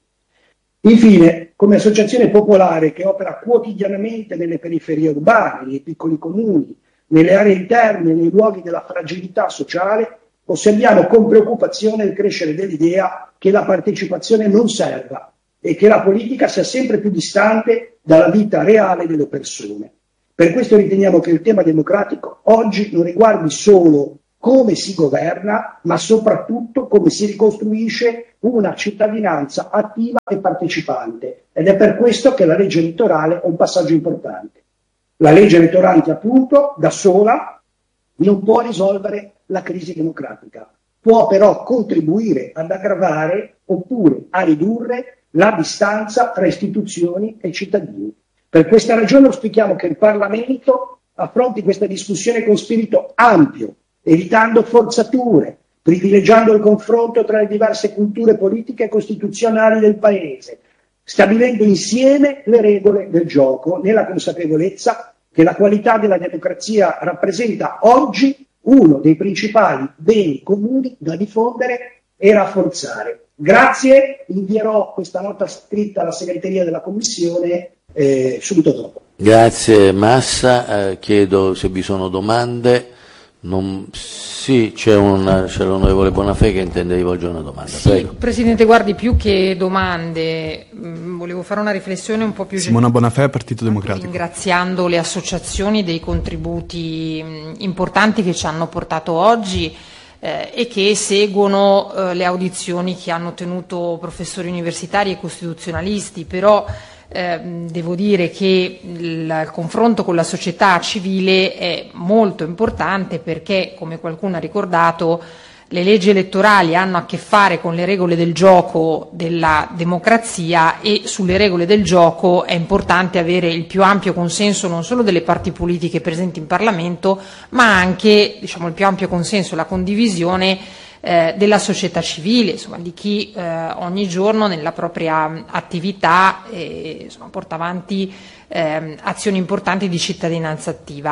Infine, come associazione popolare che opera quotidianamente nelle periferie urbane, nei piccoli comuni, nelle aree interne, nei luoghi della fragilità sociale, osserviamo con preoccupazione il crescere dell'idea che la partecipazione non serva e che la politica sia sempre più distante dalla vita reale delle persone. Per questo riteniamo che il tema democratico oggi non riguardi solo come si governa, ma soprattutto come si ricostruisce una cittadinanza attiva e partecipante. Ed è per questo che la legge elettorale è un passaggio importante. La legge elettorale, appunto, da sola non può risolvere la crisi democratica, può però contribuire ad aggravare oppure a ridurre la distanza tra istituzioni e cittadini. Per questa ragione auspichiamo che il Parlamento affronti questa discussione con spirito ampio, evitando forzature, privilegiando il confronto tra le diverse culture politiche e costituzionali del Paese, stabilendo insieme le regole del gioco, nella consapevolezza che la qualità della democrazia rappresenta oggi uno dei principali beni comuni da diffondere e rafforzare. Grazie, invierò questa nota scritta alla segreteria della Commissione eh, subito dopo. Grazie Massa, eh, chiedo se vi sono domande. Non, sì, c'è, una, c'è l'onorevole Bonafè che intende rivolgere una domanda. Sì, Prego. Presidente, guardi, più che domande, mh, volevo fare una riflessione un po' più Simona Bonafè, Partito Democratico. Ringraziando le associazioni dei contributi mh, importanti che ci hanno portato oggi eh, e che seguono eh, le audizioni che hanno tenuto professori universitari e costituzionalisti, però Eh, devo dire che il, il confronto con la società civile è molto importante perché, come qualcuno ha ricordato, le leggi elettorali hanno a che fare con le regole del gioco della democrazia e sulle regole del gioco è importante avere il più ampio consenso non solo delle parti politiche presenti in Parlamento, ma anche, diciamo, il più ampio consenso, la condivisione Eh, della società civile, insomma, di chi eh, ogni giorno nella propria attività eh, insomma, porta avanti eh, azioni importanti di cittadinanza attiva.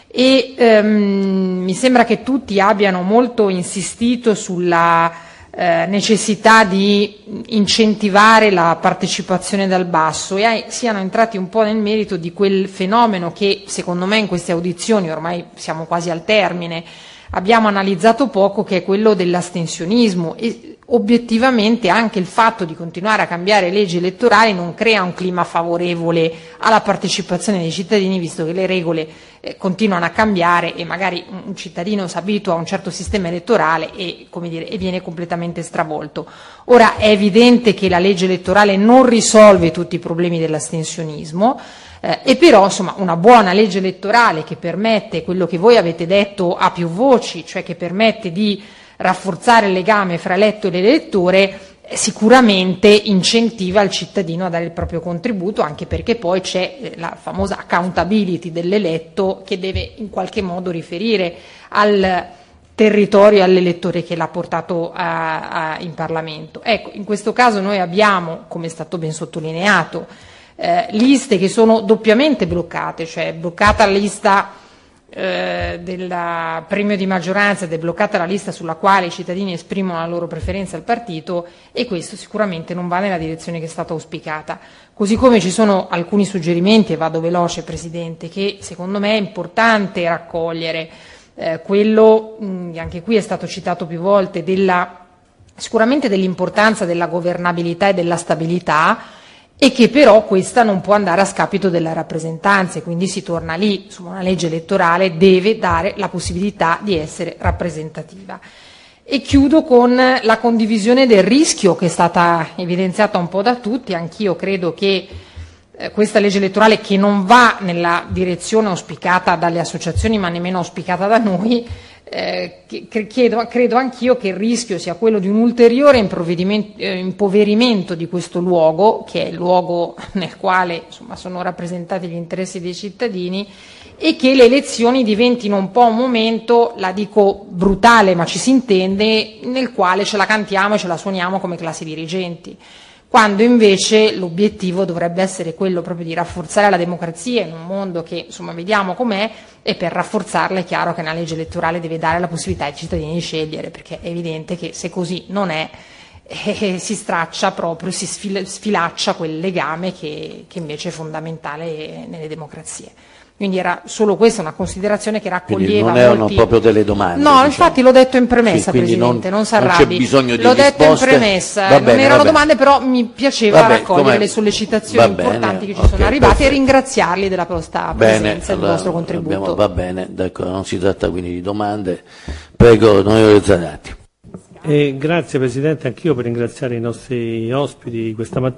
E ehm, mi sembra che tutti abbiano molto insistito sulla eh, necessità di incentivare la partecipazione dal basso e eh, siano entrati un po' nel merito di quel fenomeno che secondo me in queste audizioni, ormai siamo quasi al termine, abbiamo analizzato poco, che è quello dell'astensionismo, e obiettivamente anche il fatto di continuare a cambiare leggi elettorali non crea un clima favorevole alla partecipazione dei cittadini, visto che le regole eh, continuano a cambiare e magari un cittadino si abitua a un certo sistema elettorale e, come dire, e viene completamente stravolto. Ora è evidente che la legge elettorale non risolve tutti i problemi dell'astensionismo, Eh, e però insomma una buona legge elettorale che permette quello che voi avete detto a più voci, cioè che permette di rafforzare il legame fra eletto e l'elettore, eh, sicuramente incentiva il cittadino a dare il proprio contributo, anche perché poi c'è eh, la famosa accountability dell'eletto che deve in qualche modo riferire al territorio e all'elettore che l'ha portato a, a, in Parlamento. Ecco, in questo caso noi abbiamo, come è stato ben sottolineato, Eh, liste che sono doppiamente bloccate, cioè bloccata la lista eh, del premio di maggioranza ed è bloccata la lista sulla quale i cittadini esprimono la loro preferenza al partito, e questo sicuramente non va nella direzione che è stata auspicata. Così come ci sono alcuni suggerimenti, e vado veloce Presidente, che secondo me è importante raccogliere, eh, quello, mh, anche qui è stato citato più volte, della, sicuramente dell'importanza della governabilità e della stabilità, e che però questa non può andare a scapito della rappresentanza, e quindi si torna lì, insomma, una legge elettorale deve dare la possibilità di essere rappresentativa. E chiudo con la condivisione del rischio che è stata evidenziata un po' da tutti. Anch'io credo che eh, questa legge elettorale, che non va nella direzione auspicata dalle associazioni ma nemmeno auspicata da noi, Eh, chiedo, credo anch'io che il rischio sia quello di un ulteriore eh, impoverimento di questo luogo, che è il luogo nel quale insomma sono rappresentati gli interessi dei cittadini, e che le elezioni diventino un po' un momento, la dico brutale ma ci si intende, nel quale ce la cantiamo e ce la suoniamo come classi dirigenti, quando invece l'obiettivo dovrebbe essere quello proprio di rafforzare la democrazia in un mondo che insomma vediamo com'è, e per rafforzarla è chiaro che una legge elettorale deve dare la possibilità ai cittadini di scegliere, perché è evidente che se così non è, eh, si straccia proprio, si sfil- sfilaccia quel legame che, che invece è fondamentale nelle democrazie. Quindi era solo questa una considerazione che raccoglieva. Quindi non erano molti... proprio delle domande. No, diciamo. Infatti l'ho detto in premessa, sì, Presidente, non, non si arrabbi. Non c'è bisogno di L'ho risposte. detto in premessa, Va non bene, erano va domande, però mi piaceva Vabbè, raccogliere come... le sollecitazioni va importanti bene, che ci okay, sono arrivate perfetto. e ringraziarli della vostra Bene, presenza e allora, del vostro contributo. Abbiamo, va bene, d'accordo, non si tratta quindi di domande. Prego, onorevole Zanatti. Eh, grazie Presidente, anch'io per ringraziare i nostri ospiti questa mattina.